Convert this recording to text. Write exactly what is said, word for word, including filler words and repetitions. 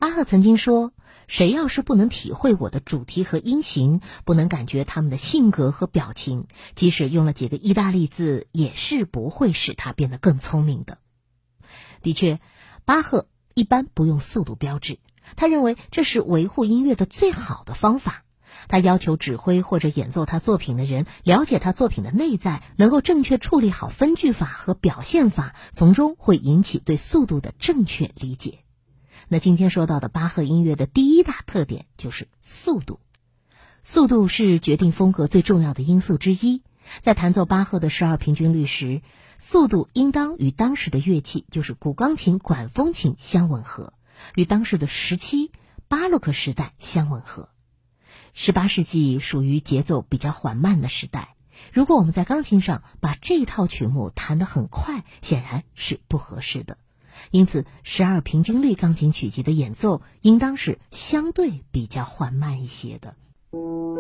巴赫曾经说，谁要是不能体会我的主题和音型，不能感觉他们的性格和表情，即使用了几个意大利字，也是不会使他变得更聪明的。的确，巴赫一般不用速度标志，他认为这是维护音乐的最好的方法。他要求指挥或者演奏他作品的人了解他作品的内在，能够正确处理好分句法和表现法，从中会引起对速度的正确理解。那今天说到的巴赫音乐的第一大特点就是速度。速度是决定风格最重要的因素之一。在弹奏巴赫的十二平均律时，速度应当与当时的乐器，就是古钢琴、管风琴相吻合，与当时的时期巴洛克时代相吻合。十八世纪属于节奏比较缓慢的时代，如果我们在钢琴上把这套曲目弹得很快，显然是不合适的。因此，十二平均律钢琴曲集的演奏应当是相对比较缓慢一些的。